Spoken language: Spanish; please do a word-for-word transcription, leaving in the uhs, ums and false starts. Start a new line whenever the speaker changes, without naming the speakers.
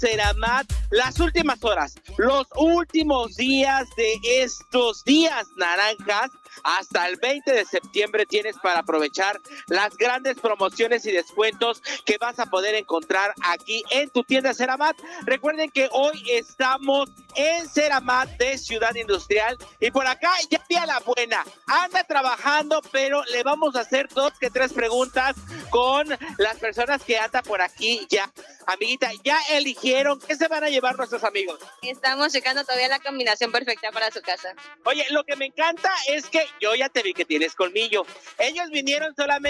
Ceramat, las últimas horas, los últimos días de estos días naranjas, hasta el veinte de septiembre tienes para aprovechar las grandes promociones y descuentos que vas a poder encontrar aquí en tu tienda Ceramat. Recuerden que hoy estamos en Ceramat de Ciudad Industrial y por acá ya tía la buena anda trabajando, pero le vamos a hacer dos que tres preguntas con las personas que andan por aquí ya. Amiguita, ¿ya eligieron qué se van a llevar nuestros amigos?
Estamos checando todavía la combinación perfecta para su casa.
Oye, lo que me encanta es que yo ya te vi que tienes colmillo. Ellos vinieron solamente